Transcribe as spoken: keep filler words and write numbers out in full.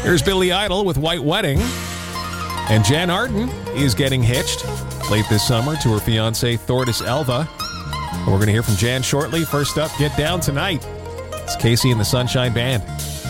Here's Billy Idol with White Wedding. And Jan Arden is getting hitched late this summer to her fiancé, Thordis Elva. We're going to hear from Jan shortly. First up, Get Down Tonight. It's Casey and the Sunshine Band.